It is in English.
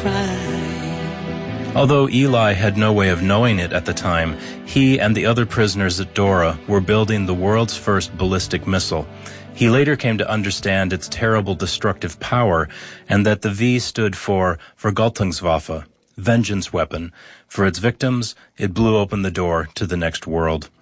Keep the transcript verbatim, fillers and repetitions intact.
cry. Although Eli had no way of knowing it at the time, he and the other prisoners at Dora were building the world's first ballistic missile. He later came to understand its terrible destructive power, and that the V stood for Vergeltungswaffe, vengeance weapon. For its victims, it blew open the door to the next world.